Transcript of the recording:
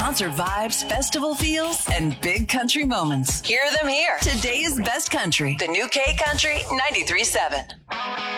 Concert vibes, festival feels, and big country moments. Hear them here. Today's best country. The new K Country 93.7.